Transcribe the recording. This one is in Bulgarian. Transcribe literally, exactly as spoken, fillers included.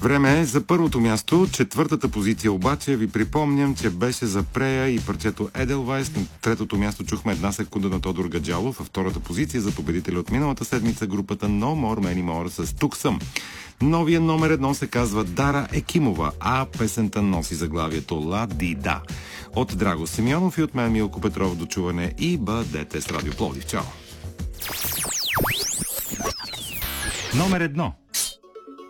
Време е за първото място. Четвъртата позиция обаче ви припомням, че беше за Прея и парчето Edelweiss. На третото място чухме една секунда на Тодор Гаджалов. Във втората позиция за победителя от миналата седмица групата No More Many More с Тук съм. Новия номер едно се казва Дара Екимова, а песента носи заглавието Ла Ди Да. От Драго Симеонов и от мен Милко Петров до чуване и бъдете с Радио Пловдив. Чао! Номер едно.